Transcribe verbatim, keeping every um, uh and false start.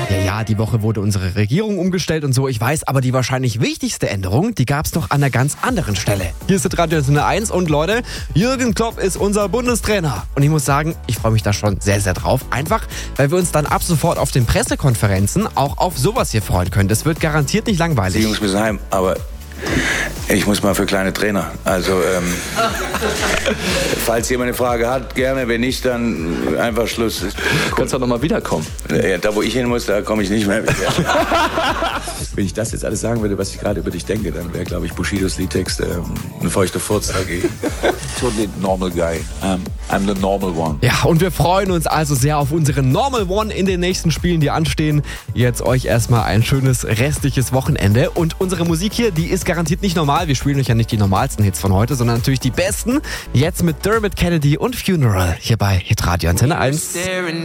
Ja, ja, die Woche wurde unsere Regierung umgestellt und so, ich weiß, aber die wahrscheinlich wichtigste Änderung, die gab es noch an einer ganz anderen Stelle. Hier ist das Radio eins und Leute, Jürgen Klopp ist unser Bundestrainer. Und ich muss sagen, ich freue mich da schon sehr, sehr drauf. Einfach, weil wir uns dann ab sofort auf den Pressekonferenzen auch auf sowas hier freuen können. Das wird garantiert nicht langweilig. Die Jungs müssen heim, aber ich muss mal für kleine Trainer. Also, ähm, falls jemand eine Frage hat, gerne. Wenn nicht, dann einfach Schluss. Du kannst doch noch mal wiederkommen. Ja, da, wo ich hin muss, da komme ich nicht mehr. Wenn ich das jetzt alles sagen würde, was ich gerade über dich denke, dann wäre, glaube ich, Bushidos Liedtext ähm, ein feuchter Furz dagegen. Totally normal guy. Um, I'm the normal one. Ja, und wir freuen uns also sehr auf unseren Normal One in den nächsten Spielen, die anstehen. Jetzt euch erstmal ein schönes restliches Wochenende. Und unsere Musik hier, die ist garantiert nicht normal. Wir spielen euch ja nicht die normalsten Hits von heute, sondern natürlich die besten. Jetzt mit Dermot Kennedy und Funeral hier bei Hitradio Antenne eins.